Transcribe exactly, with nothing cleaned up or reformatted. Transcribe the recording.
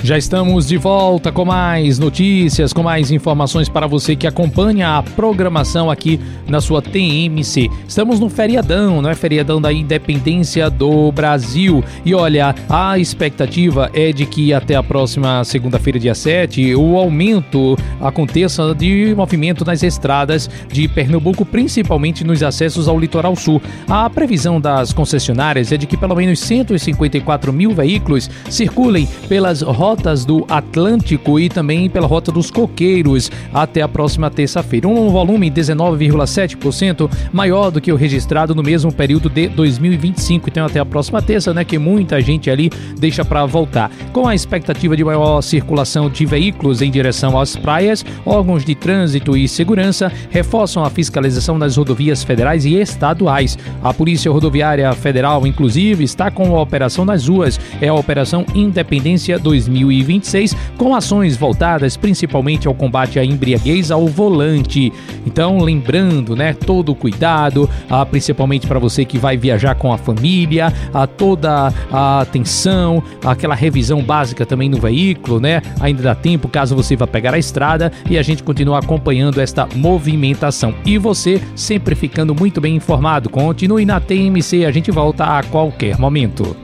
Já estamos de volta com mais notícias, com mais informações para você que acompanha a programação aqui na sua T M C. Estamos no feriadão, não é? Feriadão da Independência do Brasil. E olha, a expectativa é de que até a próxima segunda-feira, dia sete, o aumento aconteça de movimento nas estradas de Pernambuco, principalmente nos acessos ao litoral sul. A previsão das concessionárias é de que pelo menos cento e cinquenta e quatro mil veículos circulem pelas rotas do Atlântico e também pela rota dos Coqueiros até a próxima terça-feira. Um volume dezenove vírgula sete por cento maior do que o registrado no mesmo período de dois mil e vinte e cinco. Então até a próxima terça, né, que muita gente ali deixa para voltar. Com a expectativa de maior circulação de veículos em direção às praias, órgãos de trânsito e segurança reforçam a fiscalização das rodovias federais e estaduais. A Polícia Rodoviária Federal, inclusive, está com a operação nas ruas. É a Operação Independência dois mil e vinte e seis, com ações voltadas principalmente ao combate à embriaguez ao volante. Então, lembrando, né, todo o cuidado, ah, principalmente para você que vai viajar com a família, ah, toda a atenção, aquela revisão básica também no veículo, né? Ainda dá tempo caso você vá pegar a estrada, e a gente continua acompanhando esta movimentação. E você sempre ficando muito bem informado. Continue na T M C, a gente volta a qualquer momento.